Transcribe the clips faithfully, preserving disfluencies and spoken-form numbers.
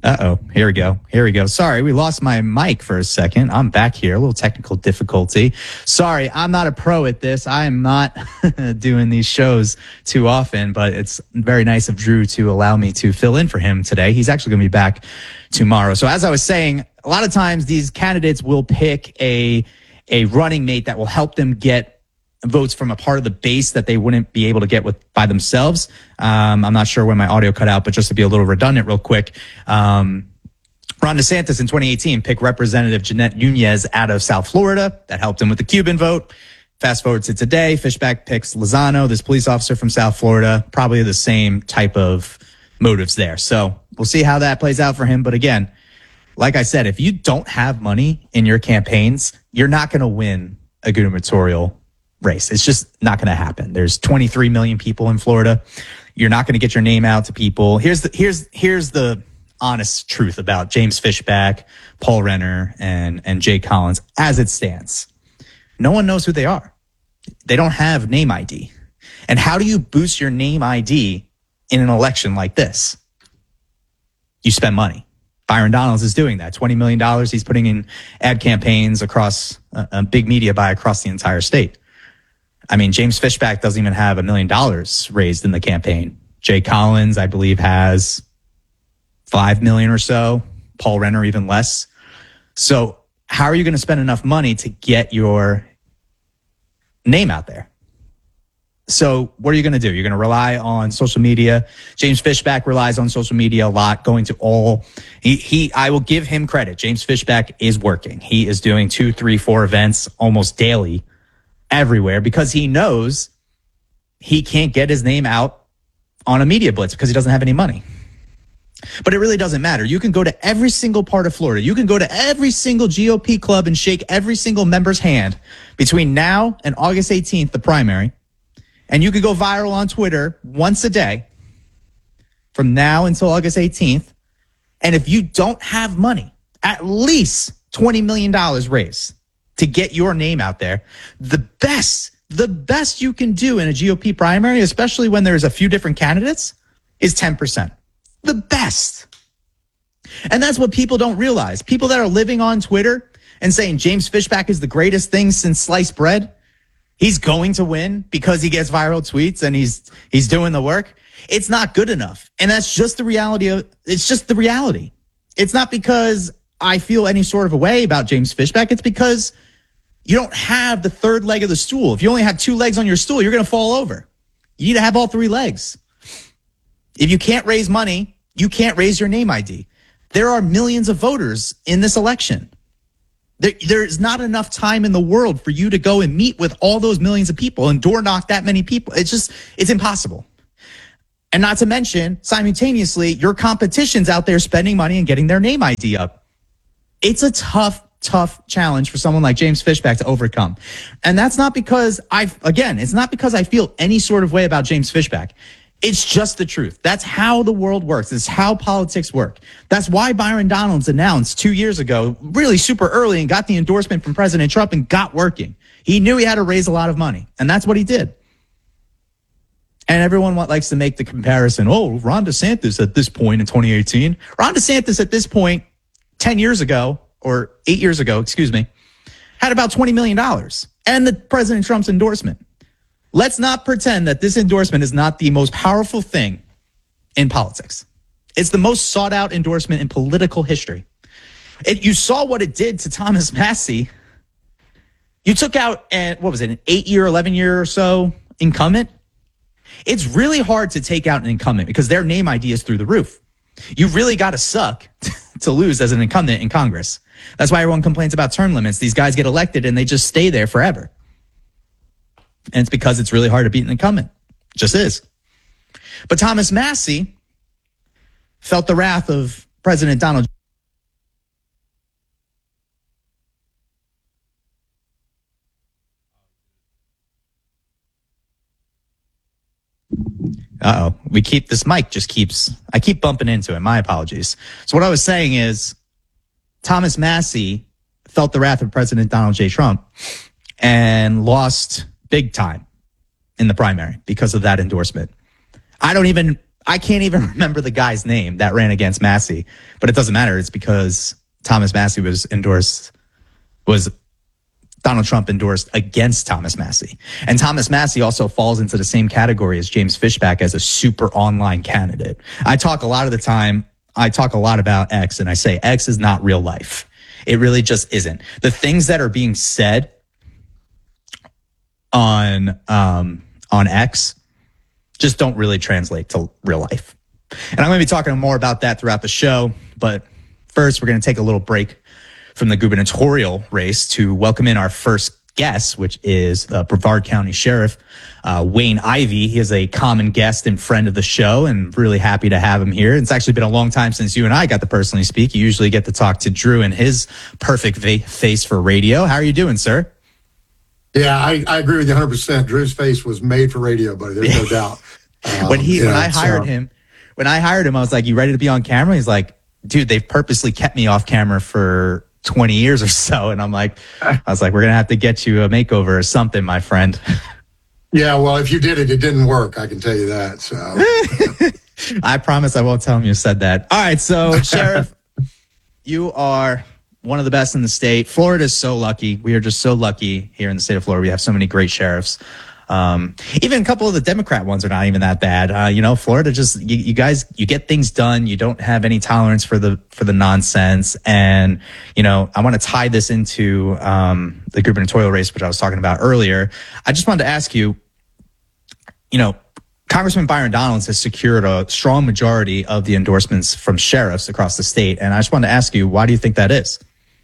Uh-oh. Here we go. Here we go. Sorry, we lost my mic for a second. I'm back here. A little technical difficulty. Sorry, I'm not a pro at this. I am not doing these shows too often, but it's very nice of Drew to allow me to fill in for him today. He's actually going to be back tomorrow. So as I was saying, a lot of times these candidates will pick a, a running mate that will help them get votes from a part of the base that they wouldn't be able to get with by themselves. Um, I'm not sure when my audio cut out, but just to be a little redundant real quick, um, Ron DeSantis in twenty eighteen picked Representative Jeanette Nunez out of South Florida. That helped him with the Cuban vote. Fast forward to today, Fishback picks Lozano, this police officer from South Florida, probably the same type of motives there. So we'll see how that plays out for him. But again, like I said, if you don't have money in your campaigns, you're not going to win a gubernatorial race. It's just not going to happen. There's twenty-three million people in Florida. You're not going to get your name out to people. Here's the here's here's the honest truth about James Fishback, Paul Renner, and and Jay Collins as it stands. No one knows who they are. They don't have name I D. And how do you boost your name I D in an election like this? You spend money. Byron Donalds is doing that. twenty million dollars he's putting in ad campaigns across uh, a big media buy across the entire state. I mean, James Fishback doesn't even have a million dollars raised in the campaign. Jay Collins, I believe, has five million or so. Paul Renner, even less. So how are you going to spend enough money to get your name out there? So what are you going to do? You're going to rely on social media. James Fishback relies on social media a lot, going to all he, he, I will give him credit. James Fishback is working. He is doing two, three, four events almost daily everywhere because he knows he can't get his name out on a media blitz because he doesn't have any money. But it really doesn't matter. You can go to every single part of Florida. You can go to every single G O P club and shake every single member's hand between now and August eighteenth, the primary. And you could go viral on Twitter once a day from now until August eighteenth. And if you don't have money, at least twenty million dollars raised to get your name out there, the best, the best you can do in a G O P primary, especially when there's a few different candidates, is ten percent. The best. And that's what people don't realize. People that are living on Twitter and saying James Fishback is the greatest thing since sliced bread, he's going to win because he gets viral tweets and he's he's doing the work. It's not good enough. And that's just the reality of it's just the reality. It's not because I feel any sort of a way about James Fishback. It's because you don't have the third leg of the stool. If you only have two legs on your stool, you're going to fall over. You need to have all three legs. If you can't raise money, you can't raise your name I D. There are millions of voters in this election. There, there's not enough time in the world for you to go and meet with all those millions of people and door knock that many people. It's just, it's impossible. And not to mention, simultaneously, your competition's out there spending money and getting their name I D up. It's a tough, tough challenge for someone like James Fishback to overcome. And that's not because I, again, it's not because I feel any sort of way about James Fishback. It's just the truth. That's how the world works. It's how politics work. That's why Byron Donalds announced two years ago, really super early, and got the endorsement from President Trump and got working. He knew he had to raise a lot of money, and that's what he did. And everyone likes to make the comparison. Oh, Ron DeSantis at this point in twenty eighteen. Ron DeSantis at this point, ten years ago, or eight years ago, excuse me, had about twenty million dollars and the President Trump's endorsement. Let's not pretend that this endorsement is not the most powerful thing in politics. It's the most sought out endorsement in political history. It, you saw what it did to Thomas Massie. You took out, an, what was it, an eight-year, eleven-year or so incumbent? It's really hard to take out an incumbent because their name I D is through the roof. You really got to suck to lose as an incumbent in Congress. That's why everyone complains about term limits. These guys get elected and they just stay there forever. And it's because it's really hard to beat an incumbent. It just is. But Thomas Massie felt the wrath of President Donald. Uh-oh. We keep, this mic just keeps, I keep bumping into it. My apologies. So what I was saying is Thomas Massie felt the wrath of President Donald J. Trump and lost big time in the primary because of that endorsement. I don't even, I can't even remember the guy's name that ran against Massey, but it doesn't matter. It's because Thomas Massey was endorsed, was Donald Trump endorsed against Thomas Massey. And Thomas Massey also falls into the same category as James Fishback as a super online candidate. I talk a lot of the time, I talk a lot about X, and I say X is not real life. It really just isn't. The things that are being said on um, on X just don't really translate to real life. And I'm going to be talking more about that throughout the show. But first, we're going to take a little break from the gubernatorial race to welcome in our first guest, which is uh, Brevard County Sheriff uh, Wayne Ivey. He is a common guest and friend of the show, and really happy to have him here. It's actually been a long time since you and I got to personally speak. You usually get to talk to Drew and his perfect va- face for radio. How are you doing, sir? Yeah, I, I agree with you one hundred percent. Drew's face was made for radio, buddy. There's no doubt. Um, when he, when know, I hired so. him, when I hired him, I was like, "You ready to be on camera?" He's like, "Dude, they've purposely kept me off camera for twenty years or so." And I'm like, I was like, "We're going to have to get you a makeover or something, my friend." Yeah, well, if you did it, it didn't work. I can tell you that. So I promise I won't tell him you said that. All right. So, Sheriff, you are one of the best in the state. Florida is so lucky. We are just so lucky here in the state of Florida. We have so many great sheriffs. Um, even a couple of the Democrat ones are not even that bad. Uh, you know, Florida just, you, you guys, you get things done. You don't have any tolerance for the, for the nonsense. And, you know, I want to tie this into, um, the gubernatorial race, which I was talking about earlier. I just wanted to ask you, you know, Congressman Byron Donalds has secured a strong majority of the endorsements from sheriffs across the state. And I just wanted to ask you, why do you think that is?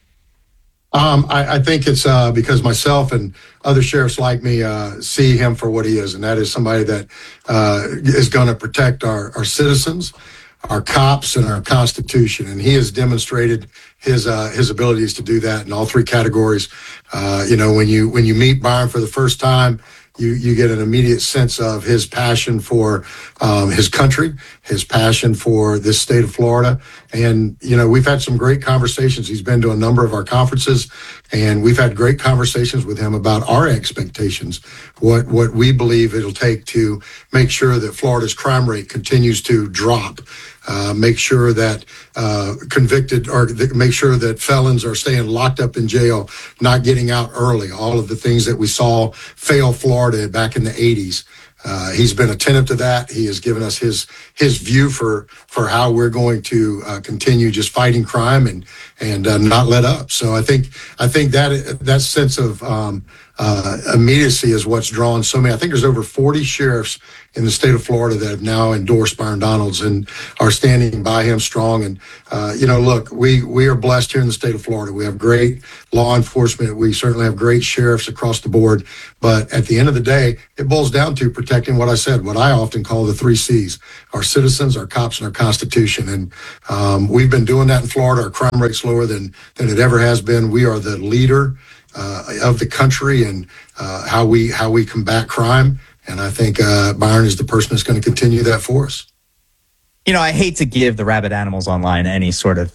Um, I, I think it's uh, because myself and other sheriffs like me uh, see him for what he is, and that is somebody that uh, is going to protect our, our citizens, our cops, and our Constitution. And he has demonstrated his uh, his abilities to do that in all three categories. Uh, you know, when you when you meet Byron for the first time, you you get an immediate sense of his passion for um, his country, his passion for this state of Florida. And, you know, we've had some great conversations. He's been to a number of our conferences, and we've had great conversations with him about our expectations, what what we believe it'll take to make sure that Florida's crime rate continues to drop, uh, make sure that uh, convicted or th- make sure that felons are staying locked up in jail, not getting out early, all of the things that we saw fail Florida back in the eighties. Uh, he's been attentive to that. He has given us his his view for for how we're going to uh, continue just fighting crime and and uh, not let up. So I think I think that that sense of um, uh, immediacy is what's drawn so many. I think there's over forty sheriffs in the state of Florida that have now endorsed Byron Donalds and are standing by him strong. And uh, you know, look, we we are blessed here in the state of Florida. We have great law enforcement. We certainly have great sheriffs across the board. But at the end of the day, it boils down to protecting what I said, what I often call the three C's: our citizens, our cops, and our Constitution. And um, we've been doing that in Florida. Our crime rate's lower than than it ever has been. We are the leader uh, of the country and uh, how we how we combat crime. And I think uh, Byron is the person that's going to continue that for us. You know, I hate to give the rabid animals online any sort of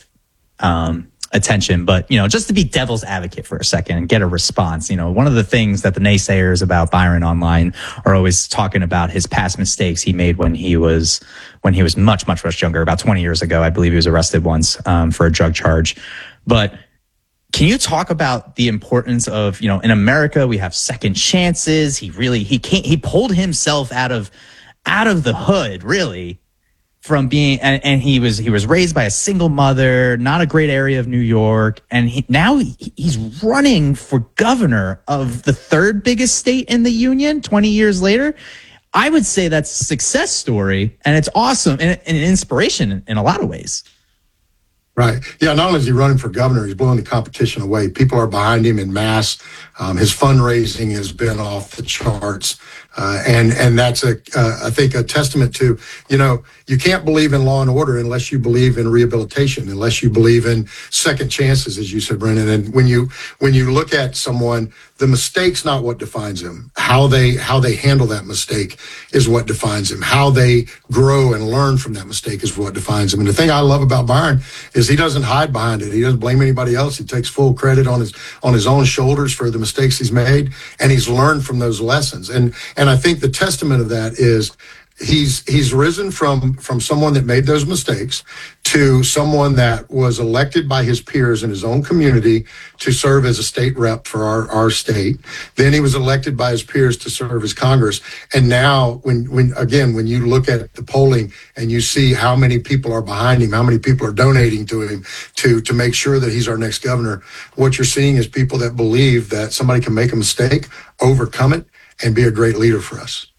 um, attention, but, you know, just to be devil's advocate for a second and get a response. You know, one of the things that the naysayers about Byron online are always talking about his past mistakes he made when he was when he was much, much, much younger, about twenty years ago. I believe he was arrested once um, for a drug charge. But can you talk about the importance of, you know, in America, we have second chances. He really, he can't, he pulled himself out of, out of the hood, really, from being, and, and he was, he was raised by a single mother, not a great area of New York. And he, now he, he's running for governor of the third biggest state in the union twenty years later. I would say that's a success story, and it's awesome and, and an inspiration in, in a lot of ways. Right. Yeah, not only is he running for governor, he's blowing the competition away. People are behind him in mass. Um, his fundraising has been off the charts. Uh, and, and that's a, uh, I think a testament to, you know, you can't believe in law and order unless you believe in rehabilitation, unless you believe in second chances, as you said, Brennan. And when you, when you look at someone, the mistake's not what defines them. How they, how they handle that mistake is what defines them. How they grow and learn from that mistake is what defines them. And the thing I love about Byron is he doesn't hide behind it. He doesn't blame anybody else. He takes full credit on his, on his own shoulders for the mistakes he's made, and he's learned from those lessons. And, and I think the testament of that is, he's he's risen from from someone that made those mistakes to someone that was elected by his peers in his own community to serve as a state rep for our, our state. Then he was elected by his peers to serve as Congress. And now, when when again, when you look at the polling and you see how many people are behind him, how many people are donating to him to to make sure that he's our next governor, what you're seeing is people that believe that somebody can make a mistake, overcome it, and be a great leader for us.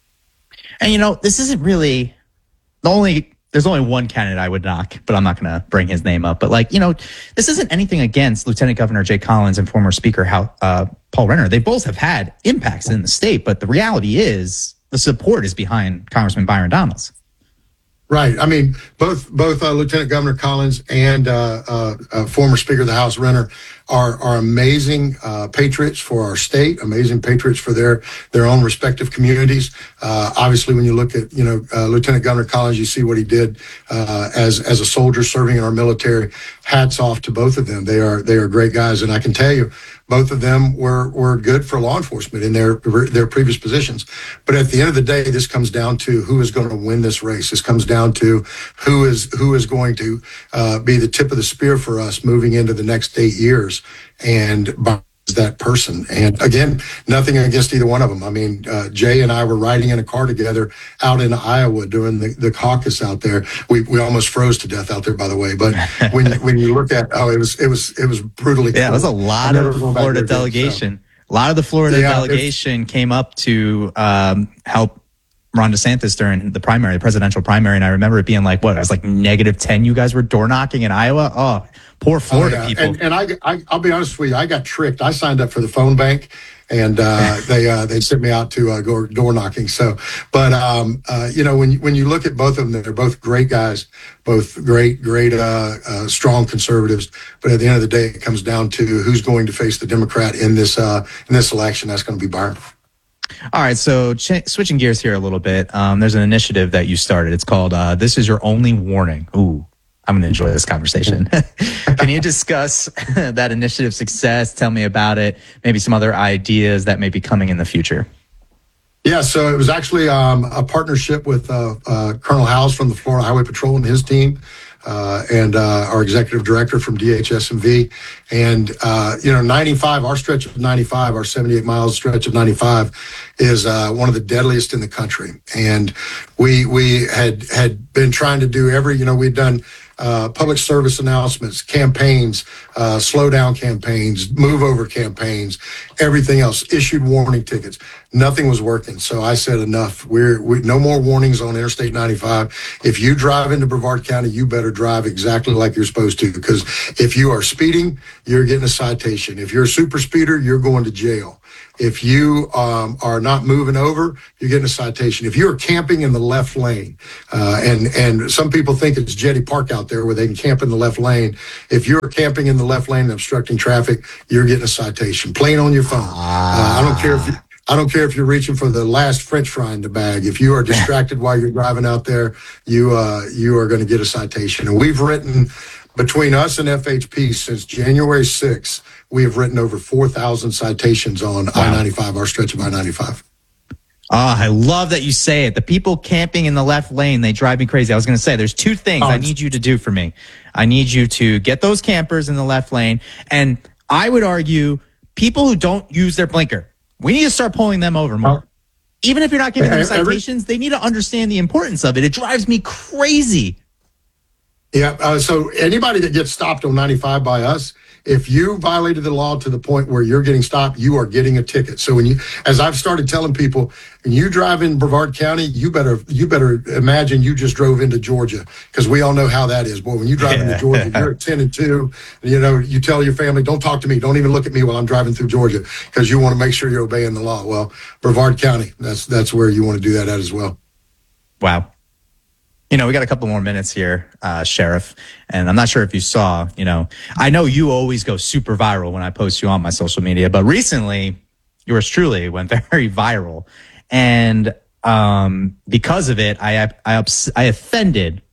And, you know, this isn't really the only, there's only one candidate I would knock, but I'm not going to bring his name up. But, like, you know, this isn't anything against Lieutenant Governor Jay Collins and former Speaker How, uh, Paul Renner. They both have had impacts in the state, but the reality is the support is behind Congressman Byron Donalds. Right. I mean, both both uh, Lieutenant Governor Collins and uh, uh, uh, former Speaker of the House Renner are are amazing uh, patriots for our state, amazing patriots for their their own respective communities. Uh, obviously, when you look at you know uh, Lieutenant Governor Collins, you see what he did uh, as as a soldier serving in our military. Hats off to both of them. They are they are great guys, and I can tell you, both of them were were good for law enforcement in their their previous positions. But at the end of the day, this comes down to who is going to win this race. This comes down to who is who is going to uh, be the tip of the spear for us moving into the next eight years, and by that person. And again, nothing against either one of them. I mean, uh, Jay and I were riding in a car together out in Iowa during the, the caucus out there. We we almost froze to death out there, by the way. But when when you look at oh, it was it was it was brutally. Yeah, cool. it was a lot of Florida delegation. Again, so. A lot of the Florida yeah, delegation came up to um, help Ron DeSantis during the primary, the presidential primary. And I remember it being like, what, it was like negative ten. You guys were door knocking in Iowa. Oh, poor Florida oh, yeah. people. And, and I, I, I'll be honest with you, I got tricked. I signed up for the phone bank, and uh, they uh, they sent me out to uh, go door knocking. So, but um, uh, you know, when when you look at both of them, they're both great guys, both great, great, uh, uh, strong conservatives. But at the end of the day, it comes down to who's going to face the Democrat in this uh, in this election. That's going to be Byron. All right, so ch- switching gears here a little bit, um, there's an initiative that you started. It's called uh, This Is Your Only Warning. Ooh, I'm going to enjoy this conversation. Can you discuss that initiative success? Tell me about it, maybe some other ideas that may be coming in the future. Yeah, so it was actually um, a partnership with uh, uh, Colonel Howes from the Florida Highway Patrol and his team. Uh, and uh, our executive director from D H S M V. And, uh, you know, ninety-five, our stretch of ninety-five, our seventy-eight miles stretch of ninety-five is uh, one of the deadliest in the country. And we we had had been trying to do every, you know, we'd done uh, public service announcements, campaigns, uh, slow down campaigns, move over campaigns, everything else, issued warning tickets. Nothing was working. So I said, enough. We're we, no more warnings on Interstate ninety-five. If you drive into Brevard County, you better drive exactly like you're supposed to, because if you are speeding, you're getting a citation. If you're a super speeder, you're going to jail. If you um, are not moving over, you're getting a citation. If you're camping in the left lane, uh, and and some people think it's Jetty Park out there where they can camp in the left lane. If you're camping in the left lane and obstructing traffic, you're getting a citation. Playing on your phone. Uh, I don't care if you, I don't care if you're reaching for the last French fry in the bag. If you are distracted while you're driving out there, you uh, you are going to get a citation. And we've written, between us and F H P, since January sixth, we have written over four thousand citations on wow. I ninety-five, our stretch of I ninety-five. Oh, I love that you say it. The people camping in the left lane, they drive me crazy. I was going to say, there's two things oh, I need you to do for me. I need you to get those campers in the left lane. And I would argue people who don't use their blinker, we need to start pulling them over more. Oh. Even if you're not giving them citations, they need to understand the importance of it. It drives me crazy. Yeah, uh, so anybody that gets stopped on ninety-five by us, if you violated the law to the point where you're getting stopped, you are getting a ticket. So when you, as I've started telling people, when you drive in Brevard County, you better you better imagine you just drove into Georgia, because we all know how that is. Boy, when you drive yeah. into Georgia, you're at ten and two. You know, you tell your family, don't talk to me, don't even look at me while I'm driving through Georgia, because you want to make sure you're obeying the law. Well, Brevard County, that's that's where you want to do that at as well. Wow. You know, we got a couple more minutes here, uh, Sheriff, and I'm not sure if you saw, you know, I know you always go super viral when I post you on my social media, but recently yours truly went very viral. And um, because of it, I, I, ups- I offended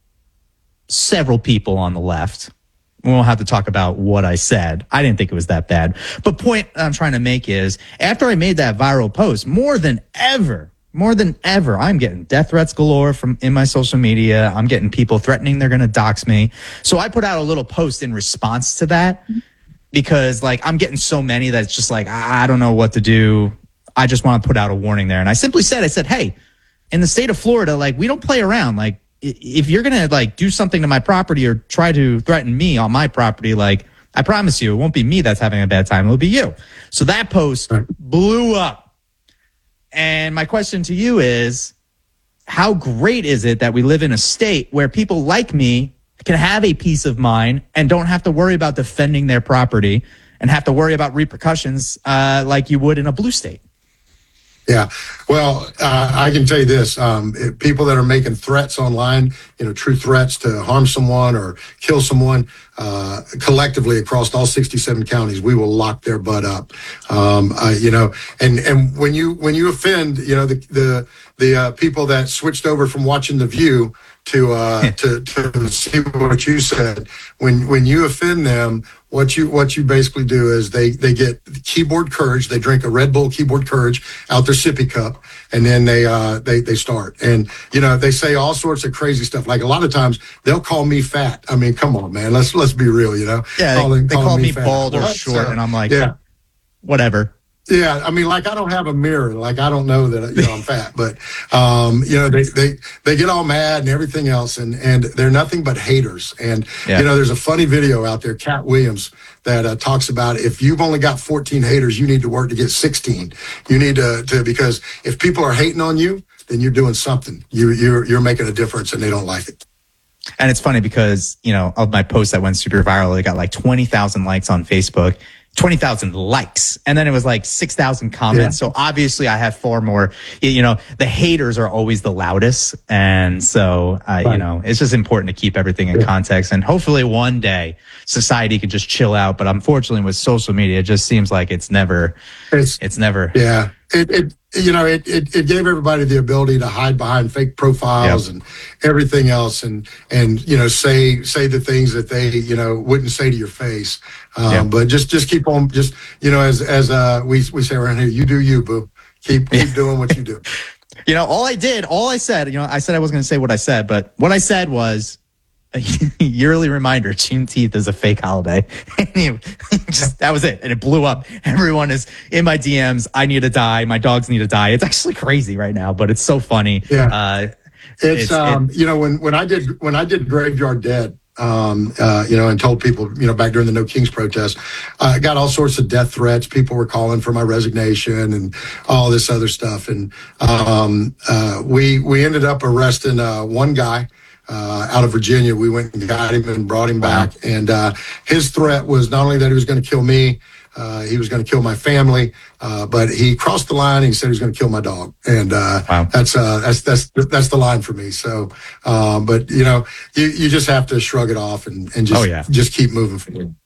several people on the left. We won't have to talk about what I said. I didn't think it was that bad. But point I'm trying to make is, after I made that viral post, more than ever, more than ever, I'm getting death threats galore from in my social media. I'm getting people threatening they're going to dox me. So I put out a little post in response to that because like I'm getting so many that it's just like, I don't know what to do. I just want to put out a warning there. And I simply said, I said, hey, in the state of Florida, like we don't play around. Like if you're going to like do something to my property or try to threaten me on my property, like I promise you, it won't be me that's having a bad time. It'll be you. So that post blew up. And my question to you is, how great is it that we live in a state where people like me can have a peace of mind and don't have to worry about defending their property and have to worry about repercussions uh, like you would in a blue state? Yeah, well, uh, I can tell you this: um, if people that are making threats online, you know, true threats to harm someone or kill someone, uh, collectively across all sixty-seven counties, we will lock their butt up. Um, uh, you know, and and when you when you offend, you know, the the the uh, people that switched over from watching The View to uh, to to see what you said, when when you offend them, what you what you basically do is they they get keyboard courage. They drink a Red Bull keyboard courage out their sippy cup, and then they uh they they start. And you know, they say all sorts of crazy stuff. Like a lot of times they'll call me fat. I mean, come on, man. Let's let's be real. You know, yeah. Calling, they, they call me fat. bald or What? short, So, and I'm like, yeah, whatever. Yeah, I mean, like I don't have a mirror. Like I don't know that you know I'm fat, but um, you know they, they they get all mad and everything else, and and they're nothing but haters. And Yeah. you know, there's a funny video out there, Cat Williams, that uh, talks about if you've only got fourteen haters, you need to work to get sixteen. You need to, to because if people are hating on you, then you're doing something. You you're you're making a difference, and they don't like it. And it's funny because, you know, of my post that went super viral, it got like twenty thousand likes on Facebook, twenty thousand likes. And then it was like six thousand comments. Yeah. So obviously I have far more, you know, the haters are always the loudest. And so, uh, Right. you know, it's just important to keep everything in Yeah. context. And hopefully one day society can just chill out. But unfortunately with social media, it just seems like it's never, It's it's never. Yeah, it, it you know it, it it gave everybody the ability to hide behind fake profiles Yep. and everything else, and and you know say say the things that they you know wouldn't say to your face. Um, Yep. But just just keep on, just you know as as uh we we say around here, you do you, boo. Keep keep doing what you do. You know, all I did, all I said, you know, I said I wasn't going to say what I said, but what I said was a yearly reminder, Juneteenth is a fake holiday. Just, that was it. And it blew up. Everyone is in my D Ms. I need to die. My dogs need to die. It's actually crazy right now, but it's so funny. Yeah. Uh, It's, It's- um, you know, when, when I did, when I did Graveyard Dead, um, uh, you know, and told people, you know, back during the No Kings protest, I got all sorts of death threats. People were calling for my resignation and all this other stuff. And, um, uh, we, we ended up arresting, uh, one guy, uh, out of Virginia. We went and got him and brought him back. And, uh, his threat was not only that he was going to kill me, uh, he was going to kill my family, uh, but he crossed the line and he said he was going to kill my dog. And, uh, Wow. that's, uh, that's, that's, that's the line for me. So, um, but you know, you, you just have to shrug it off and, and just, Oh, yeah. just keep moving forward.